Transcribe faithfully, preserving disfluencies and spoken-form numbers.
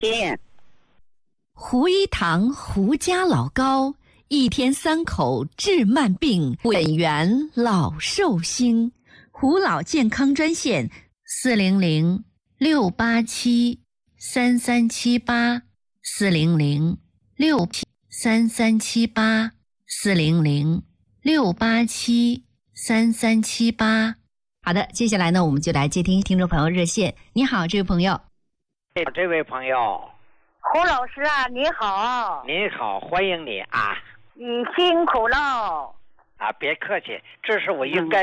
天。 胡一堂胡家老高，一天三口治慢病，本源老寿星。胡老健康专线四零零六八七三三七八四零零六三三七八四零零六八七三三七八。好的，接下来呢，我们就来接听听众朋友热线。你好，这位朋友。 这位朋友， 胡老师啊，你好。 您好，欢迎你啊！ 你辛苦了。 啊，别客气，这是我应该